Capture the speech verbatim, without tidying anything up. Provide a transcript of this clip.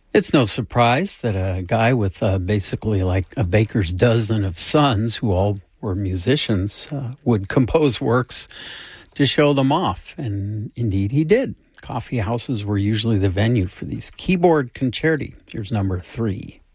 It's no surprise that a guy with uh, basically like a baker's dozen of sons who all were musicians uh, would compose works to show them off. And indeed he did. Coffee houses were usually the venue for these keyboard concerti. Here's number three.